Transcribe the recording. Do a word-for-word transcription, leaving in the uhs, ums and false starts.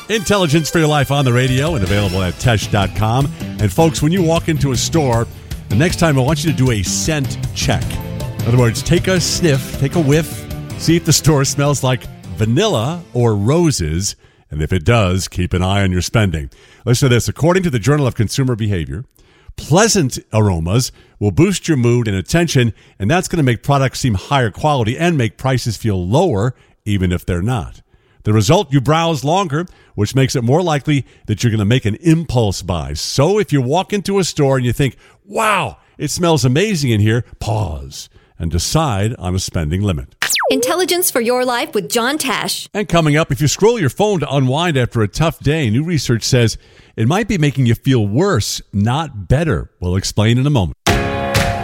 Intelligence for Your Life on the radio and available at tesh dot com. And folks, when you walk into a store, the next time I want you to do a scent check. In other words, take a sniff, take a whiff, see if the store smells like vanilla or roses. And if it does, keep an eye on your spending. Listen to this. According to the Journal of Consumer Behavior, pleasant aromas will boost your mood and attention, and that's going to make products seem higher quality and make prices feel lower, even if they're not. The result, you browse longer, which makes it more likely that you're going to make an impulse buy. So if you walk into a store and you think, wow, it smells amazing in here, pause and decide on a spending limit. Intelligence for Your Life with John Tesh. And coming up, if you scroll your phone to unwind after a tough day, new research says it might be making you feel worse, not better. We'll explain in a moment.